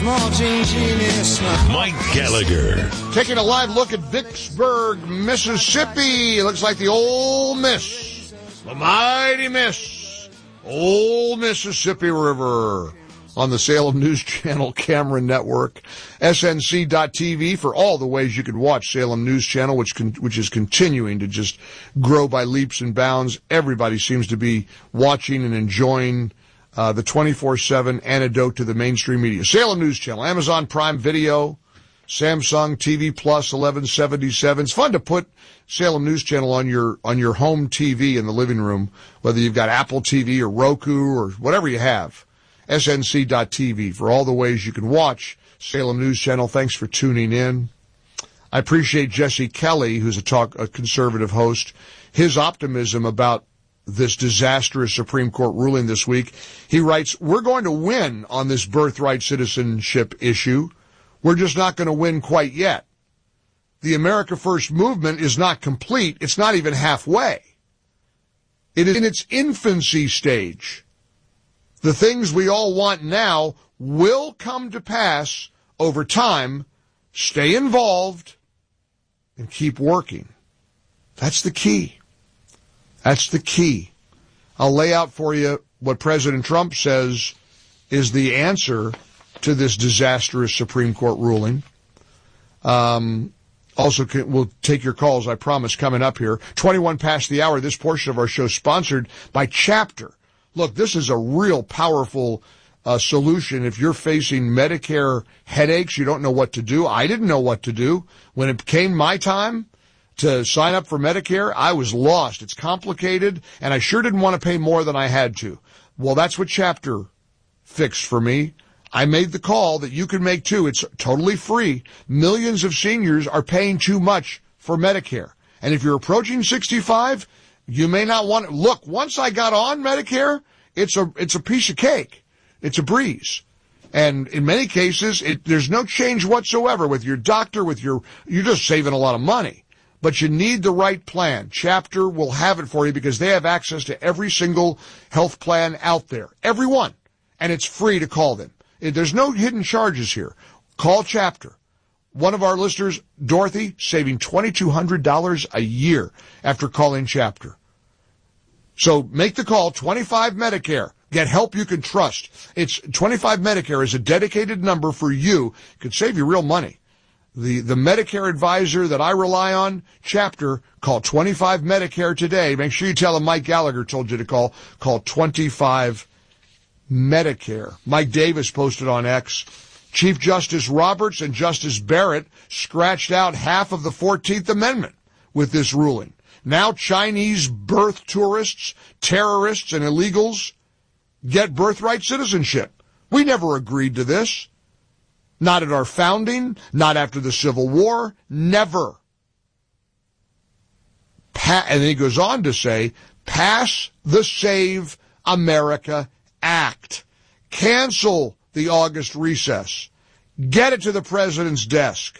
small genius. Mike Gallagher. Taking a live look at Vicksburg, Mississippi. It looks like the Ole Miss, the mighty Miss, Ole Mississippi River on the Salem News Channel Cameron Network, SNC.TV for all the ways you could watch Salem News Channel, which is continuing to just grow by leaps and bounds. Everybody seems to be watching and enjoying the 24/7 antidote to the mainstream media. Salem News Channel, Amazon Prime Video, Samsung TV Plus 1177. It's fun to put Salem News Channel on your home TV in the living room, whether you've got Apple TV or Roku or whatever you have. SNC.TV for all the ways you can watch Salem News Channel. Thanks for tuning in. I appreciate Jesse Kelly, who's a conservative host, his optimism about this disastrous Supreme Court ruling this week. He writes, we're going to win on this birthright citizenship issue. We're just not going to win quite yet. The America First movement is not complete. It's not even halfway. It is in its infancy stage. The things we all want now will come to pass over time. Stay involved and keep working. That's the key. That's the key. I'll lay out for you what President Trump says is the answer to this disastrous Supreme Court ruling. Also, we'll take your calls, I promise, coming up here. 21 past the hour. This portion of our show is sponsored by Chapter. Look, this is a real powerful solution if you're facing Medicare headaches, you don't know what to do. I didn't know what to do. When it came my time to sign up for Medicare, I was lost. It's complicated, and I sure didn't want to pay more than I had to. Well, that's what Chapter fixed for me. I made the call that you can make too. It's totally free. Millions of seniors are paying too much for Medicare. And if you're approaching 65, you may not want to. Look, once I got on Medicare, it's a piece of cake. It's a breeze. And in many cases, there's no change whatsoever with your doctor, you're just saving a lot of money. But you need the right plan. Chapter will have it for you because they have access to every single health plan out there. Every one. And it's free to call them. There's no hidden charges here. Call Chapter. One of our listeners, Dorothy, saving $2,200 a year after calling Chapter. So make the call, 25 Medicare. Get help you can trust. It's 25 Medicare is a dedicated number for you. It could save you real money. The Medicare advisor that I rely on, Chapter, call 25 Medicare today. Make sure you tell them Mike Gallagher told you to call. Call 25 Medicare. Mike Davis posted on X. Chief Justice Roberts and Justice Barrett scratched out half of the 14th Amendment with this ruling. Now Chinese birth tourists, terrorists, and illegals get birthright citizenship. We never agreed to this. Not at our founding, not after the Civil War, never. And then he goes on to say, pass the Save America Act. Cancel the August recess. Get it to the president's desk.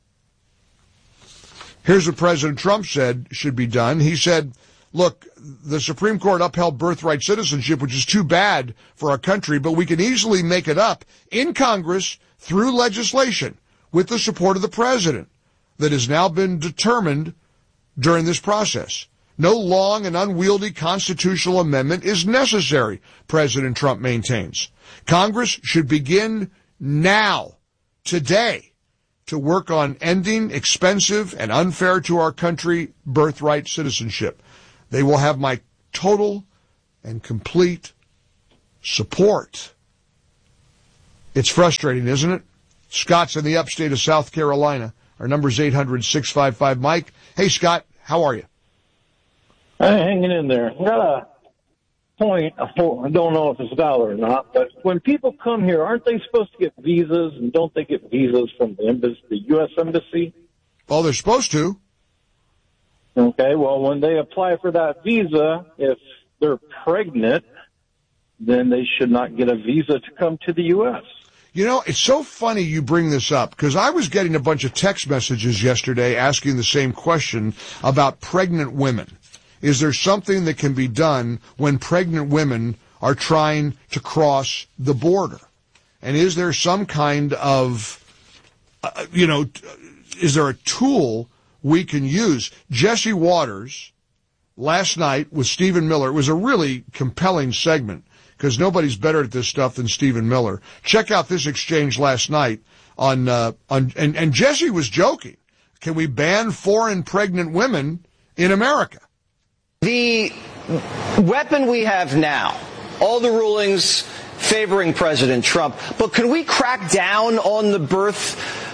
Here's what President Trump said should be done. He said, look, the Supreme Court upheld birthright citizenship, which is too bad for our country, but we can easily make it up in Congress through legislation with the support of the president that has now been determined during this process. No long and unwieldy constitutional amendment is necessary, President Trump maintains. Congress should begin now, today, to work on ending expensive and unfair to our country birthright citizenship. They will have my total and complete support. It's frustrating, isn't it? Scott's in the upstate of South Carolina. Our number's 800-655-MIKE. Hey, Scott, how are you? I'm hanging in there. I got a point. I don't know if it's valid or not, but when people come here, aren't they supposed to get visas, and don't they get visas from the embassy, the U.S. Embassy? Well, they're supposed to. Okay, well, when they apply for that visa, if they're pregnant, then they should not get a visa to come to the U.S. You know, it's so funny you bring this up, because I was getting a bunch of text messages yesterday asking the same question about pregnant women. Is there something that can be done when pregnant women are trying to cross the border? And is there some kind of, is there a tool we can use? Jesse Waters, last night with Stephen Miller, it was a really compelling segment because nobody's better at this stuff than Stephen Miller. Check out this exchange last night and Jesse was joking. Can we ban foreign pregnant women in America? The weapon we have now, all the rulings favoring President Trump, but can we crack down on the birth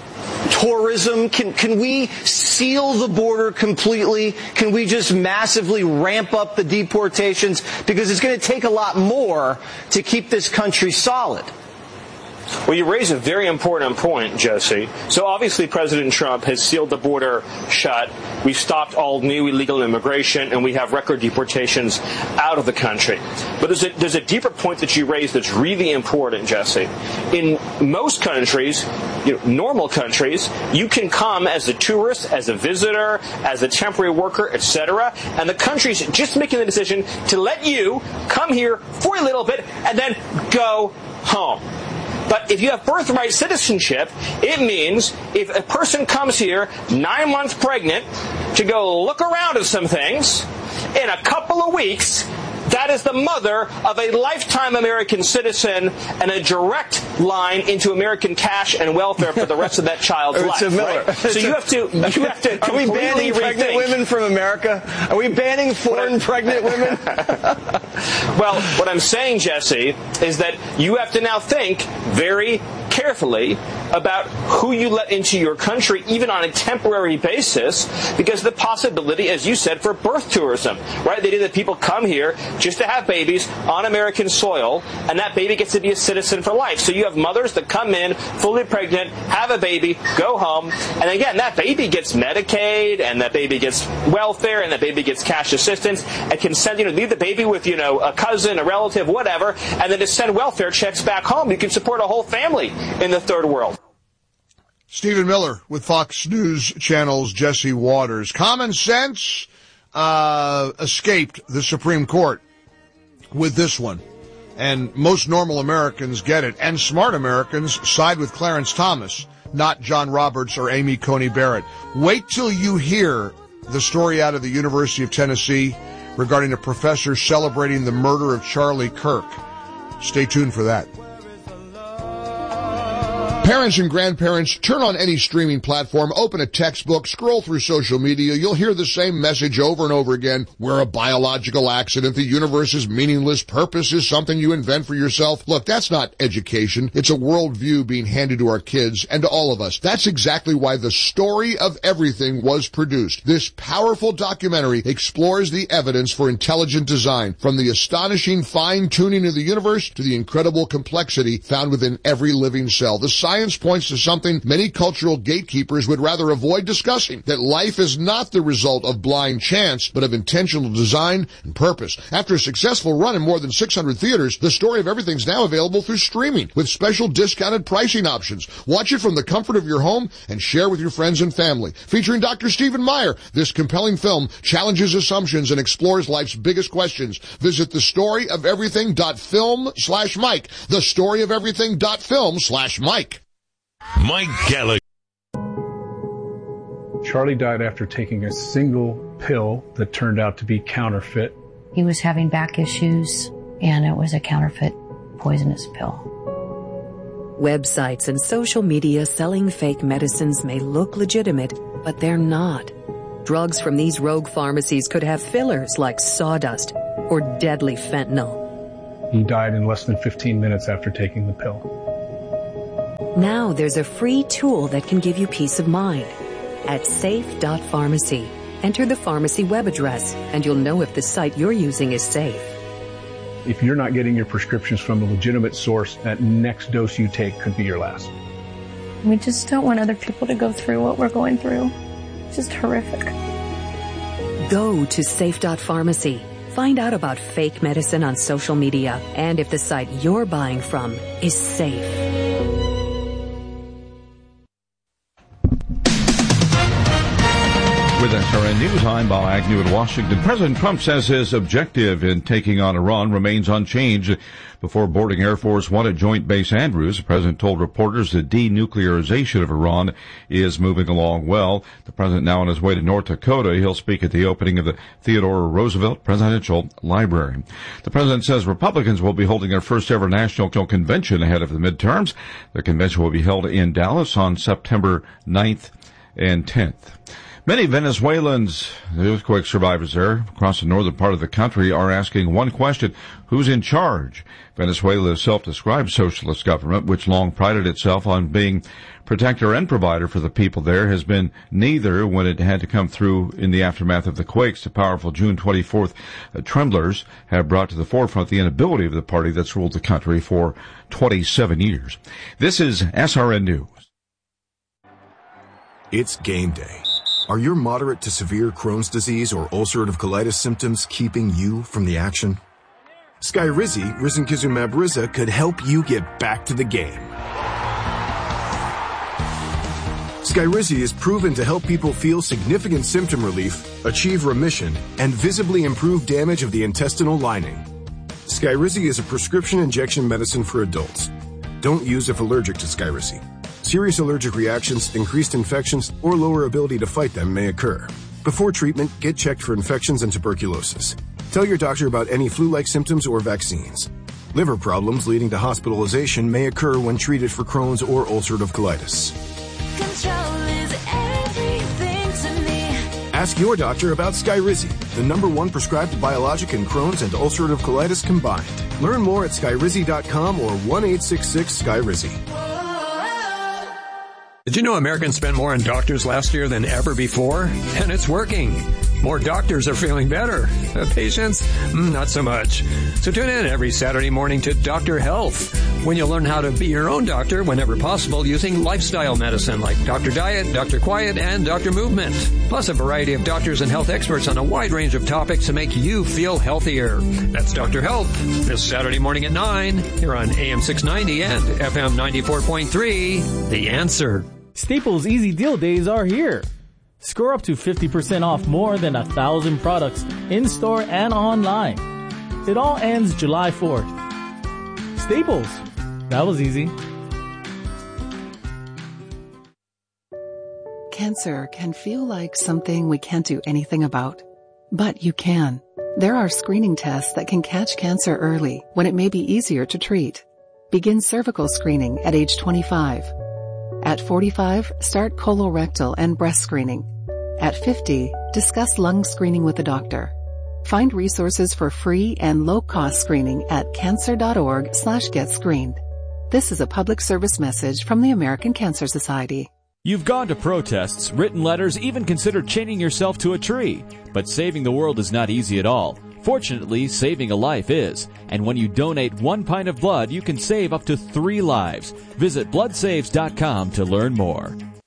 tourism? Can we seal the border completely? Can we just massively ramp up the deportations? Because it's going to take a lot more to keep this country solid. Well, you raise a very important point, Jesse. So obviously President Trump has sealed the border shut. We've stopped all new illegal immigration, and we have record deportations out of the country. But there's a deeper point that you raised that's really important, Jesse. In most countries, normal countries, you can come as a tourist, as a visitor, as a temporary worker, etc., and the country's just making the decision to let you come here for a little bit and then go home. But if you have birthright citizenship, it means if a person comes here 9 months pregnant to go look around at some things, in a couple of weeks, that is the mother of a lifetime American citizen and a direct line into American cash and welfare for the rest of that child's life. Right? So you have to. Are we banning pregnant women from America? Are we banning foreign pregnant women? Well, what I'm saying, Jesse, is that you have to now think very carefully about who you let into your country, even on a temporary basis, because the possibility, as you said, for birth tourism, right? The idea that people come here just to have babies on American soil, and that baby gets to be a citizen for life. So you have mothers that come in, fully pregnant, have a baby, go home, and again, that baby gets Medicaid, and that baby gets welfare, and that baby gets cash assistance, and can send, leave the baby with, a cousin, a relative, whatever, and then just send welfare checks back home. You can support a whole family in the third world. Stephen Miller with Fox News Channel's Jesse Waters. Common sense escaped the Supreme Court with this one. And most normal Americans get it. And smart Americans side with Clarence Thomas, not John Roberts or Amy Coney Barrett. Wait till you hear the story out of the University of Tennessee regarding a professor celebrating the murder of Charlie Kirk. Stay tuned for that. Parents and grandparents, turn on any streaming platform, open a textbook, scroll through social media. You'll hear the same message over and over again. We're a biological accident. The universe is meaningless. Purpose is something you invent for yourself. Look, that's not education. It's a worldview being handed to our kids and to all of us. That's exactly why The Story of Everything was produced. This powerful documentary explores the evidence for intelligent design, from the astonishing fine-tuning of the universe to the incredible complexity found within every living cell. The science points to something many cultural gatekeepers would rather avoid discussing, that life is not the result of blind chance, but of intentional design and purpose. After a successful run in more than 600 theaters, The Story of Everything is now available through streaming with special discounted pricing options. Watch it from the comfort of your home and share with your friends and family. Featuring Dr. Stephen Meyer, this compelling film challenges assumptions and explores life's biggest questions. Visit thestoryofeverything.film/Mike. Thestoryofeverything.film/Mike. Mike Gallagher. Charlie died after taking a single pill that turned out to be counterfeit. He was having back issues, and it was a counterfeit poisonous pill. Websites and social media selling fake medicines may look legitimate, but they're not. Drugs from these rogue pharmacies could have fillers like sawdust or deadly fentanyl. He died in less than 15 minutes after taking the pill. Now there's a free tool that can give you peace of mind. At safe.pharmacy, enter the pharmacy web address, and you'll know if the site you're using is safe. If you're not getting your prescriptions from a legitimate source, that next dose you take could be your last. We just don't want other people to go through what we're going through. It's just horrific. Go to safe.pharmacy. Find out about fake medicine on social media and if the site you're buying from is safe. With a SRN News, I'm Bob Agnew in Washington. President Trump says his objective in taking on Iran remains unchanged. Before boarding Air Force One at Joint Base Andrews, the president told reporters the denuclearization of Iran is moving along well. The president now on his way to North Dakota. He'll speak at the opening of the Theodore Roosevelt Presidential Library. The president says Republicans will be holding their first ever national convention ahead of the midterms. The convention will be held in Dallas on September 9th and 10th. Many Venezuelans, the earthquake survivors there across the northern part of the country, are asking one question: who's in charge? Venezuela's self-described socialist government, which long prided itself on being protector and provider for the people there, has been neither when it had to come through in the aftermath of the quakes. The powerful June 24th tremblers have brought to the forefront the inability of the party that's ruled the country for 27 years. This is SRN News. It's game day. Are your moderate to severe Crohn's disease or ulcerative colitis symptoms keeping you from the action? Skyrizi, risankizumab Riza, could help you get back to the game. Skyrizi is proven to help people feel significant symptom relief, achieve remission, and visibly improve damage of the intestinal lining. Skyrizi is a prescription injection medicine for adults. Don't use if allergic to Skyrizi. Serious allergic reactions, increased infections, or lower ability to fight them may occur. Before treatment, get checked for infections and tuberculosis. Tell your doctor about any flu-like symptoms or vaccines. Liver problems leading to hospitalization may occur when treated for Crohn's or ulcerative colitis. Control is everything to me. Ask your doctor about Skyrizi, the #1 prescribed biologic in Crohn's and ulcerative colitis combined. Learn more at skyrizi.com or 1-866-SKYRIZI. Did you know Americans spent more on doctors last year than ever before? And it's working. More doctors are feeling better. Patients? Not so much. So tune in every Saturday morning to Dr. Health, when you'll learn how to be your own doctor whenever possible using lifestyle medicine like Dr. Diet, Dr. Quiet, and Dr. Movement. Plus a variety of doctors and health experts on a wide range of topics to make you feel healthier. That's Dr. Health, this Saturday morning at 9, here on AM 690 and FM 94.3, The Answer. Staples Easy Deal Days are here. Score up to 50% off more than 1,000 products in-store and online. It all ends July 4th. Staples. That was easy. Cancer can feel like something we can't do anything about. But you can. There are screening tests that can catch cancer early when it may be easier to treat. Begin cervical screening at age 25. At 45, start colorectal and breast screening. At 50, discuss lung screening with a doctor. Find resources for free and low-cost screening at cancer.org/getscreened. This is a public service message from the American Cancer Society. You've gone to protests, written letters, even considered chaining yourself to a tree. But saving the world is not easy at all. Fortunately, saving a life is. And when you donate 1 pint of blood, you can save up to 3 lives. Visit bloodsaves.com to learn more.